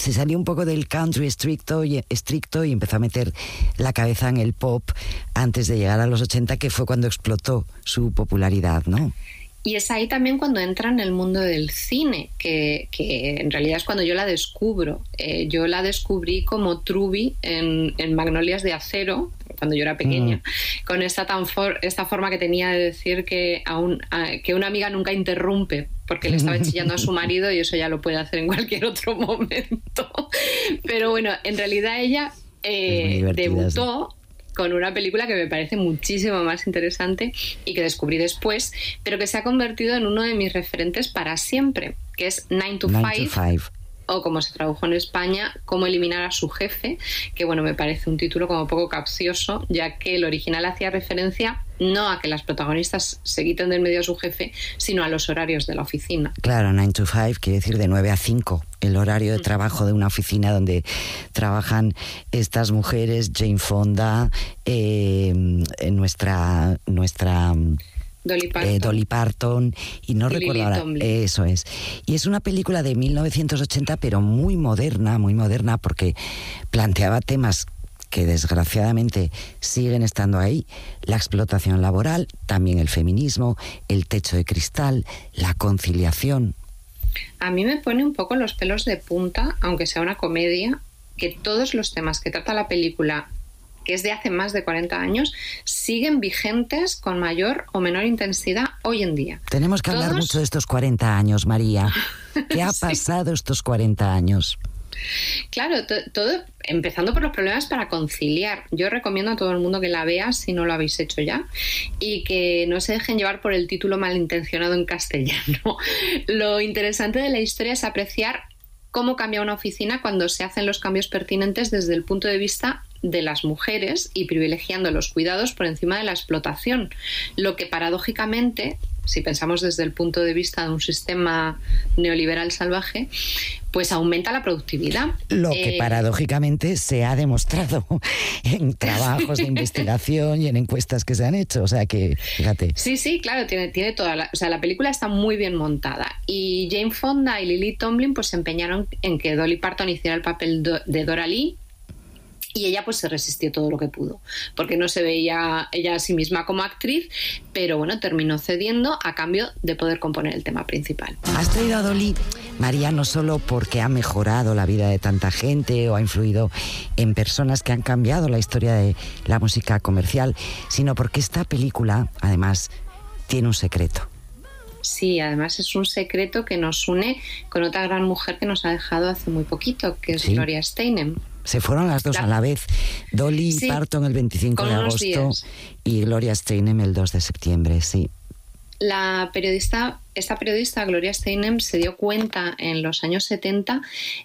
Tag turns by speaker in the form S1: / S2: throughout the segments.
S1: se salió un poco del country estricto y empezó a meter la cabeza en el pop antes de llegar a los 80, que fue cuando explotó su popularidad, ¿no?
S2: Y es ahí también cuando entra en el mundo del cine, que en realidad es cuando yo la descubro. Yo la descubrí como Truby en Magnolias de Acero, cuando yo era pequeña, con esta forma que tenía de decir que una amiga nunca interrumpe porque le estaba chillando a su marido, y eso ya lo puede hacer en cualquier otro momento. Pero bueno, en realidad ella debutó con una película que me parece muchísimo más interesante y que descubrí después, pero que se ha convertido en uno de mis referentes para siempre, que es 9 to 5, o como se tradujo en España, Cómo eliminar a su jefe, que bueno, me parece un título como poco capcioso, ya que el original hacía referencia no a que las protagonistas se quiten del medio a su jefe, sino a los horarios de la oficina.
S1: Claro, 9 to 5 quiere decir de 9 a 5, el horario de trabajo de una oficina donde trabajan estas mujeres, Jane Fonda, nuestra Dolly Parton, y no recuerdo ahora. Eso es. Y es una película de 1980, pero muy moderna, porque planteaba temas que desgraciadamente siguen estando ahí: la explotación laboral, también el feminismo, el techo de cristal, la conciliación.
S2: A mí me pone un poco los pelos de punta, aunque sea una comedia, que todos los temas que trata la película, que es de hace más de 40 años, siguen vigentes con mayor o menor intensidad hoy en día.
S1: Tenemos que hablar mucho de estos 40 años, María. ¿Qué ha pasado estos 40 años?
S2: Claro, todo empezando por los problemas para conciliar. Yo recomiendo a todo el mundo que la vea si no lo habéis hecho ya, y que no se dejen llevar por el título malintencionado en castellano. Lo interesante de la historia es apreciar cómo cambia una oficina cuando se hacen los cambios pertinentes desde el punto de vista de las mujeres y privilegiando los cuidados por encima de la explotación, lo que paradójicamente, si pensamos desde el punto de vista de un sistema neoliberal salvaje, pues aumenta la productividad.
S1: Lo que paradójicamente se ha demostrado en trabajos de investigación y en encuestas que se han hecho, o sea que, fíjate.
S2: Sí, claro, tiene toda la película está muy bien montada, y Jane Fonda y Lily Tomlin pues se empeñaron en que Dolly Parton hiciera el papel de Dora Lee, y ella pues se resistió todo lo que pudo, porque no se veía ella a sí misma como actriz, pero bueno, terminó cediendo a cambio de poder componer el tema principal.
S1: Has traído a Dolly, María, no solo porque ha mejorado la vida de tanta gente o ha influido en personas que han cambiado la historia de la música comercial, sino porque esta película, además, tiene un secreto.
S2: Sí, además es un secreto que nos une con otra gran mujer que nos ha dejado hace muy poquito, que es Gloria Steinem.
S1: Se fueron las dos a la vez. Dolly Parton el 25 de agosto y Gloria Steinem el 2 de septiembre, sí.
S2: Esta periodista, Gloria Steinem, se dio cuenta en los años 70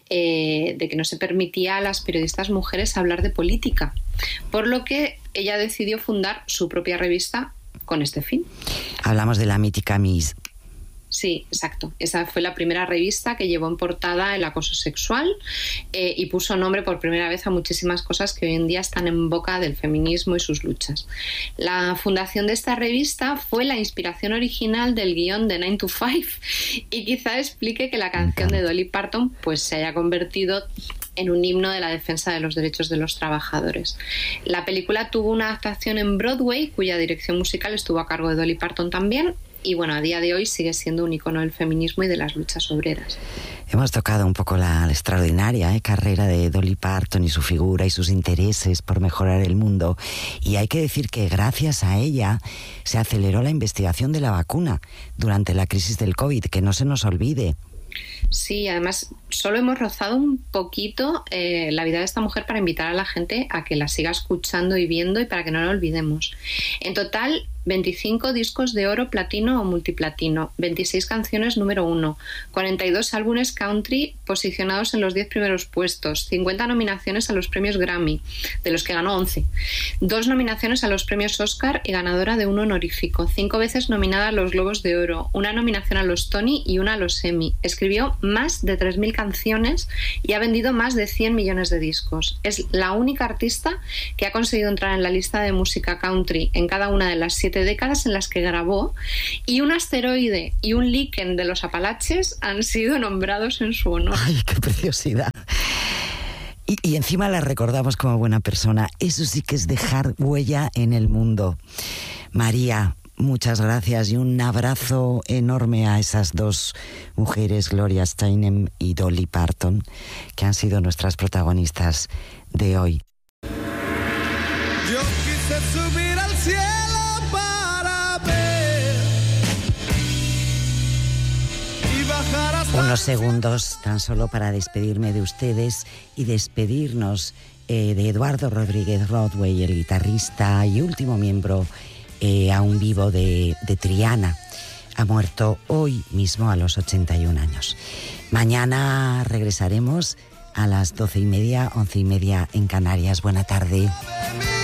S2: de que no se permitía a las periodistas mujeres hablar de política, por lo que ella decidió fundar su propia revista con este fin.
S1: Hablamos de la mítica Ms.
S2: Sí, exacto. Esa fue la primera revista que llevó en portada el acoso sexual y puso nombre por primera vez a muchísimas cosas que hoy en día están en boca del feminismo y sus luchas. La fundación de esta revista fue la inspiración original del guión de 9 to 5, y quizá explique que la canción de Dolly Parton pues se haya convertido en un himno de la defensa de los derechos de los trabajadores. La película tuvo una adaptación en Broadway, cuya dirección musical estuvo a cargo de Dolly Parton también, y bueno, a día de hoy sigue siendo un icono del feminismo y de las luchas obreras.
S1: Hemos tocado un poco la extraordinaria carrera de Dolly Parton y su figura y sus intereses por mejorar el mundo, y hay que decir que gracias a ella se aceleró la investigación de la vacuna durante la crisis del COVID, que no se nos olvide.
S2: Sí, además solo hemos rozado un poquito la vida de esta mujer para invitar a la gente a que la siga escuchando y viendo, y para que no la olvidemos. En total, 25 discos de oro, platino o multiplatino, 26 canciones número 1, 42 álbumes country posicionados en los 10 primeros puestos, 50 nominaciones a los premios Grammy, de los que ganó 11, 2 nominaciones a los premios Oscar y ganadora de un honorífico, 5 veces nominada a los Globos de Oro, una nominación a los Tony y una a los Emmy. Escribió más de 3.000 canciones y ha vendido más de 100 millones de discos. Es la única artista que ha conseguido entrar en la lista de música country en cada una de las 7 décadas en las que grabó, y un asteroide y un líquen de los Apalaches han sido nombrados en su honor.
S1: ¡Ay, qué preciosidad! Y encima la recordamos como buena persona. Eso sí que es dejar huella en el mundo. María, muchas gracias y un abrazo enorme a esas dos mujeres, Gloria Steinem y Dolly Parton, que han sido nuestras protagonistas de hoy.
S3: Yo quise subir al cielo para ver y bajar hasta
S1: unos segundos tan solo para despedirme de ustedes y despedirnos de Eduardo Rodríguez Rodway, el guitarrista y último miembro aún vivo de Triana. Ha muerto hoy mismo a los 81 años. Mañana regresaremos a las 12:30, 11:30 en Canarias. Buena tarde.